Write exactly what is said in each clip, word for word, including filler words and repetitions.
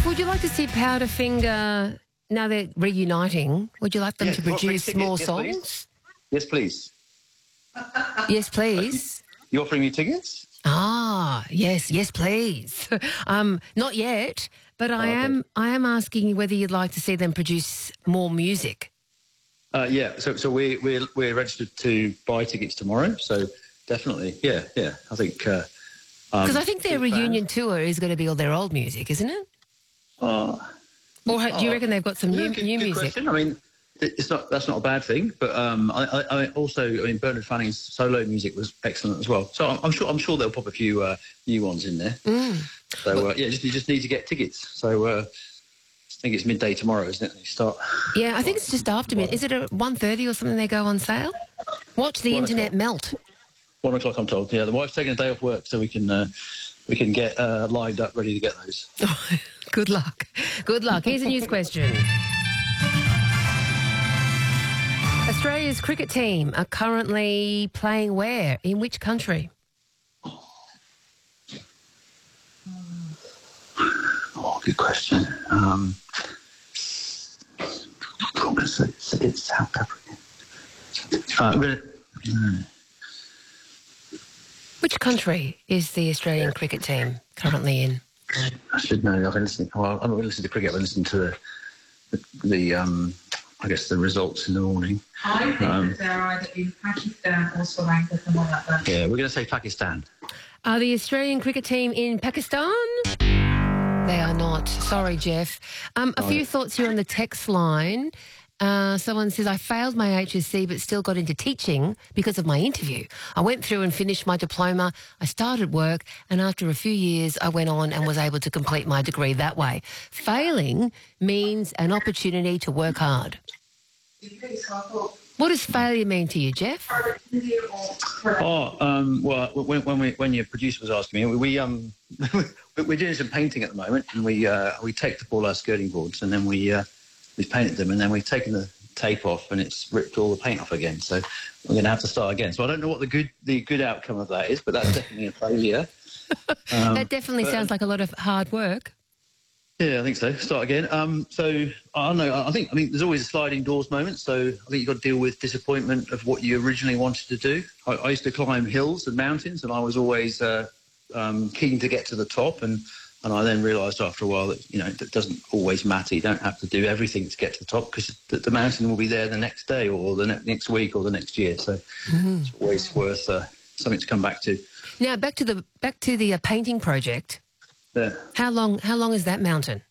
would you like to see Powderfinger, now they're reuniting, would you like them Yeah, to you want free produce tickets? more Yes, songs? please. Yes, please. Yes, please. You offering me tickets? Ah, yes, yes, please. um, not yet, but I Oh, okay. am I am asking whether you'd like to see them produce more music. Uh, yeah, so so we, we're we're registered to buy tickets tomorrow. So definitely, yeah, yeah. I think because um, I think their big fan. reunion tour is going to be all their old music, isn't it? Oh, Or do you oh, reckon they've got some yeah, new good, new good music? question. I mean, it's not that's not a bad thing, but um, I, I, I also I mean Bernard Fanning's solo music was excellent as well. So I'm, I'm sure I'm sure they'll pop a few uh, new ones in there. Mm. So uh, yeah, just, you just need to get tickets. So uh, I think it's midday tomorrow, isn't it? They start. Yeah, I think it's just after midnight. Is it at one thirty or something they go on sale? Watch the One internet o'clock. melt. One o'clock, I'm told. Yeah, the wife's taking a day off work, so we can uh, we can get uh, lined up, ready to get those. Good luck. Good luck. Here's a news question. Australia's cricket team are currently playing where? In which country? Oh, good question. Um, I'm going to say it's, it's South Africa. Uh, I'm gonna, mm, Which country is the Australian cricket team currently in? I should know. I've been listening. Well, I'm not going to listen to cricket. I've been listening to the, the, the um, I guess, the results in the morning. I think Um, that they're either in Pakistan or Sri Lanka, something like that. Yeah, we're going to say Pakistan. Are the Australian cricket team in Pakistan? They are not. Sorry, Jeff. Um, a few thoughts here on the text line. Uh, someone says, I failed my H S C but still got into teaching because of my interview. I went through and finished my diploma. I started work, and after a few years, I went on and was able to complete my degree that way. Failing means an opportunity to work hard. What does failure mean to you, Jeff? Oh, um, well, when, when, we, when your producer was asking me, we, we um, we're doing some painting at the moment, and we uh, we taped up all our skirting boards, and then we uh, we painted them, and then we've taken the tape off, and it's ripped all the paint off again. So we're going to have to start again. So I don't know what the good the good outcome of that is, but that's definitely a failure. Um, That definitely but- sounds like a lot of hard work. Yeah, I think so. Start again. Um, so I don't know. I think I mean there's always a sliding doors moment. So I think you've got to deal with disappointment of what you originally wanted to do. I, I used to climb hills and mountains, and I was always uh, um, keen to get to the top. And, and I then realised after a while that you know it doesn't always matter. You don't have to do everything to get to the top because the, the mountain will be there the next day or the ne- next week or the next year. So Mm-hmm. it's always worth uh, something to come back to. Now, back to the back to the uh, painting project. Yeah. How long? How long is that mountain?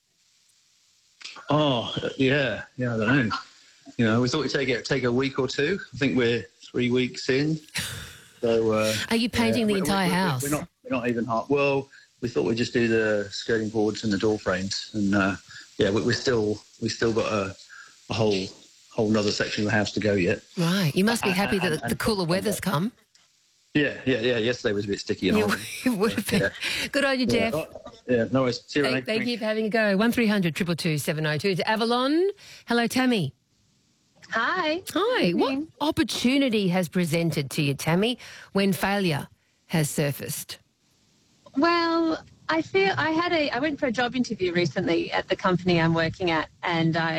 Oh, yeah, yeah, I don't know. You know, we thought it'd take, it, take a week or two. I think we're three weeks in. So, uh, Are you painting yeah, the we- entire we- house? We're not, we're not even half. Well, we thought we'd just do the skirting boards and the door frames, and uh, yeah, we, we're still we still got a, a whole whole other section of the house to go yet. Right. You must be happy that and- the cooler weather's come. Yeah, yeah, yeah. Yesterday was a bit sticky. And Yeah, all. it would have been. Yeah. Good on you, Yeah, Jeff. oh, yeah, no worries. See you, Thank, Renee. thank Thanks. you for having a go. One three hundred two two two seven oh two to Avalon. Hello, Tammy. Hi. Hi. What opportunity has presented to you, Tammy, when failure has surfaced? Well, I feel I had a I went for a job interview recently at the company I'm working at, and I